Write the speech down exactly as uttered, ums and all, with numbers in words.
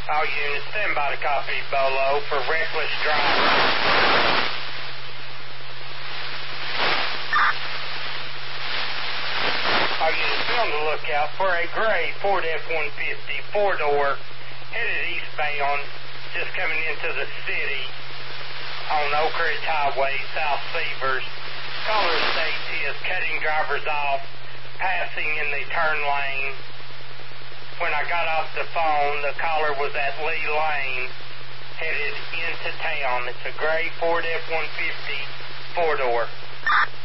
All units, stand by to copy Bolo for reckless driving. All units, be on the lookout for a gray Ford F one fifty four-door headed eastbound, just coming into the city on Oak Ridge Highway, South Severs. Caller states he is cutting drivers off, passing in the turn lane. When I got off the phone, the caller was at Lee Lane, headed into town. It's a gray Ford F one fifty four-door.